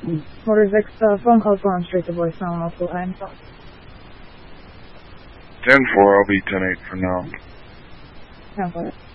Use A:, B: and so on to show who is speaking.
A: Motor 6, phone call gone straight to voicemail, multiple times.
B: 10-4, I'll be 10-8 for now.
A: 10-4.